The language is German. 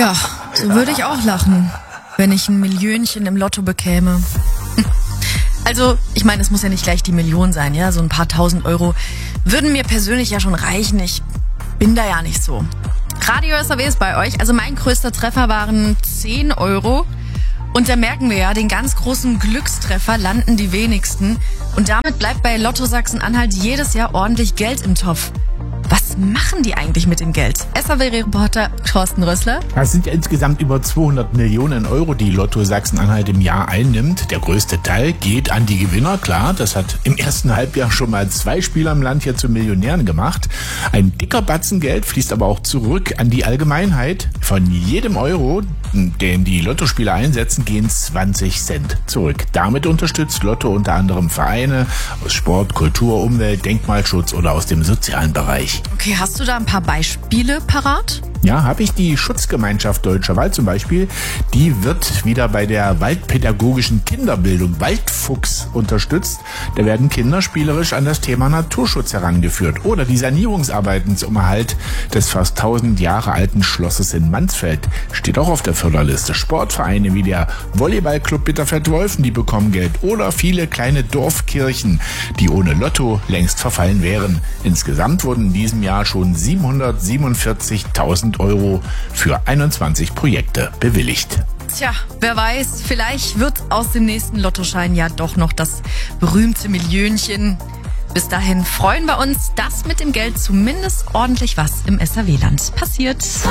Ja, so würde ich auch lachen, wenn ich ein Millionchen im Lotto bekäme. Also, ich meine, es muss ja nicht gleich die Million sein, ja, so ein paar tausend Euro würden mir persönlich ja schon reichen. Ich bin da ja nicht so. Radio SAW ist bei euch. Also mein größter Treffer waren 10 Euro. Und da merken wir ja, den ganz großen Glückstreffer landen die wenigsten. Und damit bleibt bei Lotto Sachsen-Anhalt jedes Jahr ordentlich Geld im Topf. Was machen die eigentlich mit dem Geld? SAW-Reporter Thorsten Rössler. Es sind ja insgesamt über 200 Millionen Euro, die Lotto Sachsen-Anhalt im Jahr einnimmt. Der größte Teil geht an die Gewinner. Klar, das hat im ersten Halbjahr schon mal 2 Spieler im Land hier zu Millionären gemacht. Ein dicker Batzen Geld fließt aber auch zurück an die Allgemeinheit. Von jedem Euro, den die Lottospieler einsetzen, gehen 20 Cent zurück. Damit unterstützt Lotto unter anderem Vereine aus Sport, Kultur, Umwelt, Denkmalschutz oder aus dem sozialen Bereich. Okay, hast du da ein paar Beispiele parat? Ja, habe ich. Die Schutzgemeinschaft Deutscher Wald zum Beispiel, die wird wieder bei der waldpädagogischen Kinderbildung Waldfuchs unterstützt. Da werden Kinder spielerisch an das Thema Naturschutz herangeführt. Oder die Sanierungsarbeiten zum Erhalt des fast 1000 Jahre alten Schlosses in Mansfeld steht auch auf der Förderliste. Sportvereine wie der Volleyballclub Bitterfeld-Wolfen, die bekommen Geld. Oder viele kleine Dorfkirchen, die ohne Lotto längst verfallen wären. Insgesamt wurden in diesem Jahr schon 747.000 Euro für 21 Projekte bewilligt. Tja, wer weiß, vielleicht wird aus dem nächsten Lottoschein ja doch noch das berühmte Millionchen. Bis dahin freuen wir uns, dass mit dem Geld zumindest ordentlich was im SAW-Land passiert.